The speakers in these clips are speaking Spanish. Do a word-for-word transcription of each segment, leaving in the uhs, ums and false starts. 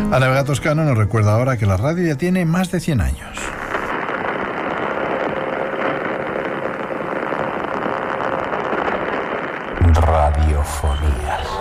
Ana Vega Toscano nos recuerda ahora que la radio ya tiene más de cien años. Radiofonías.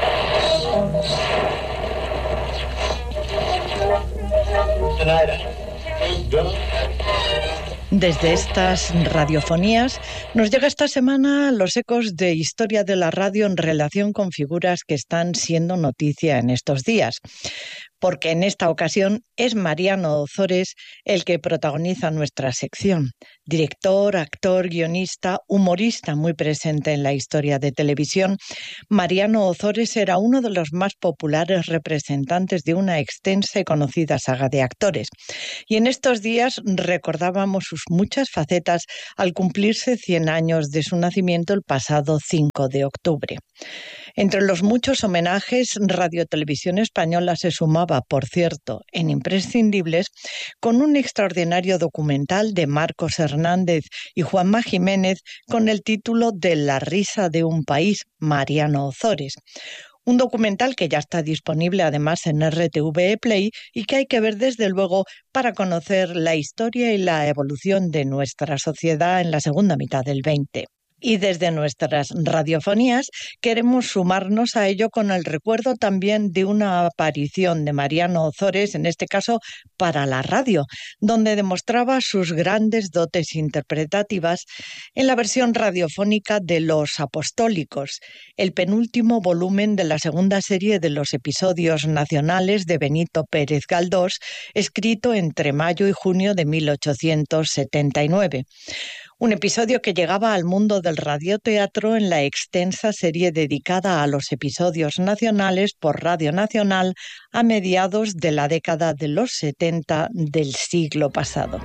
Desde estas radiofonías nos llega esta semana los ecos de historia de la radio en relación con figuras que están siendo noticia en estos días. Porque en esta ocasión es Mariano Ozores el que protagoniza nuestra sección. Director, actor, guionista, humorista muy presente en la historia de televisión, Mariano Ozores era uno de los más populares representantes de una extensa y conocida saga de actores. Y en estos días recordábamos sus muchas facetas al cumplirse cien años de su nacimiento el pasado cinco de octubre. Entre los muchos homenajes, Radio Televisión Española se sumaba, por cierto, en imprescindibles, con un extraordinario documental de Marcos Hernández y Juanma Jiménez con el título de La risa de un país, Mariano Ozores. Un documental que ya está disponible además en R T V E Play y que hay que ver desde luego para conocer la historia y la evolución de nuestra sociedad en la segunda mitad del veinte. Y desde nuestras radiofonías queremos sumarnos a ello con el recuerdo también de una aparición de Mariano Ozores, en este caso para la radio, donde demostraba sus grandes dotes interpretativas en la versión radiofónica de Los Apostólicos, el penúltimo volumen de la segunda serie de los episodios nacionales de Benito Pérez Galdós, escrito entre mayo y junio de mil ochocientos setenta y nueve. Un episodio que llegaba al mundo del radioteatro en la extensa serie dedicada a los episodios nacionales por Radio Nacional a mediados de la década de los setenta del siglo pasado.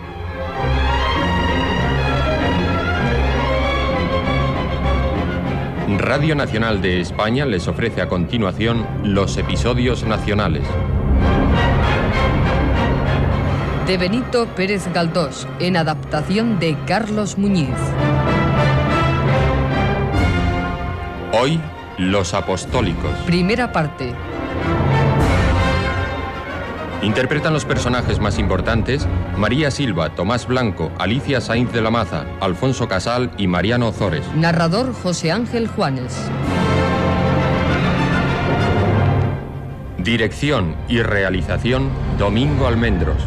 Radio Nacional de España les ofrece a continuación los episodios nacionales. De Benito Pérez Galdós, en adaptación de Carlos Muñiz. Hoy, Los Apostólicos. Primera parte. Interpretan los personajes más importantes María Silva, Tomás Blanco, Alicia Sainz de la Maza, Alfonso Casal y Mariano Ozores. Narrador José Ángel Juanes. Dirección y realización Domingo Almendros.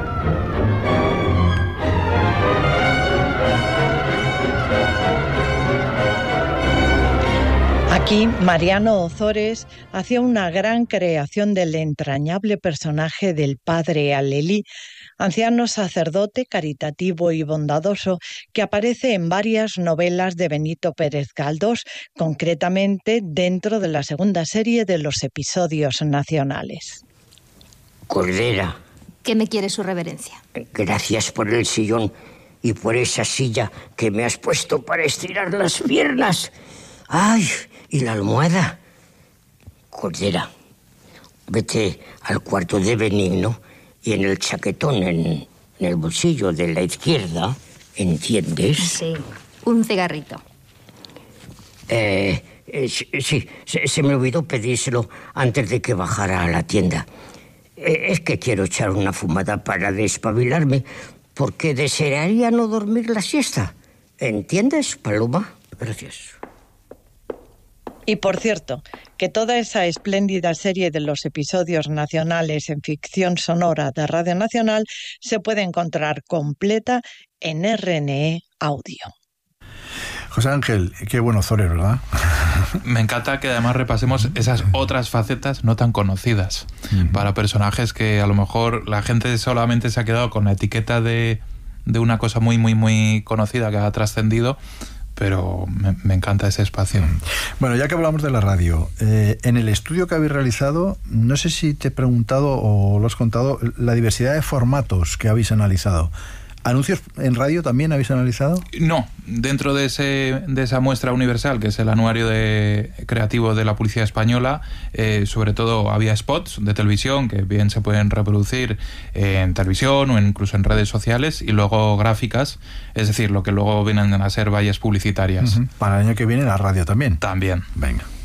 Aquí, Mariano Ozores hacía una gran creación del entrañable personaje del padre Alelí, anciano sacerdote caritativo y bondadoso que aparece en varias novelas de Benito Pérez Galdós, concretamente dentro de la segunda serie de los episodios nacionales. Cordera. ¿Qué me quiere su reverencia? Gracias por el sillón y por esa silla que me has puesto para estirar las piernas. ¡Ay! ¿Y la almohada? Cordera, vete al cuarto de Benigno y en el chaquetón, en, en el bolsillo de la izquierda, ¿entiendes? Sí, un cigarrito. Eh, eh, sí, se, se me olvidó pedírselo antes de que bajara a la tienda. Eh, es que quiero echar una fumada para despabilarme, porque desearía no dormir la siesta. ¿Entiendes, Paloma? Gracias. Y por cierto, que toda esa espléndida serie de los episodios nacionales en ficción sonora de Radio Nacional se puede encontrar completa en R N E Audio. José Ángel, qué bueno Ozores, ¿verdad? Me encanta que además repasemos esas otras facetas no tan conocidas, uh-huh. para personajes que a lo mejor la gente solamente se ha quedado con la etiqueta de, de una cosa muy, muy, muy conocida que ha trascendido, pero me, me encanta ese espacio. Bueno, ya que hablamos de la radio, eh, en el estudio que habéis realizado, no sé si te he preguntado o lo has contado, la diversidad de formatos que habéis analizado. ¿Anuncios en radio también habéis analizado? No, dentro de ese de esa muestra universal, que es el anuario de, creativo de la Policía Española, eh, sobre todo había spots de televisión que bien se pueden reproducir en televisión o incluso en redes sociales, y luego gráficas, es decir, lo que luego vienen a ser vallas publicitarias. Uh-huh. Para el año que viene la radio también. También. Venga.